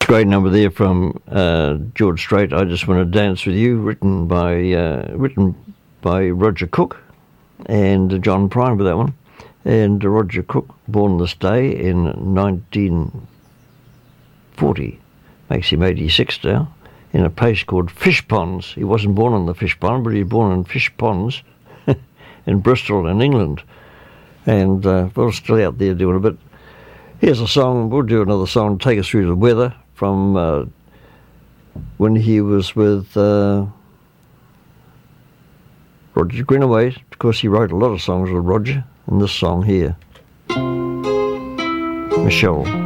Great number there from George Strait. I Just Want to Dance With You, written by Roger Cook and John Prine with that one. And Roger Cook, born this day in 1940, makes him 86 now, in a place called Fish Ponds. He wasn't born on the Fish Pond, but he was born in Fish Ponds in Bristol in England. And we're still out there doing a bit. Here's a song, we'll do another song, Take Us Through the Weather, from when he was with Roger Greenaway. Of course, he wrote a lot of songs with Roger, and this song here, Michelle.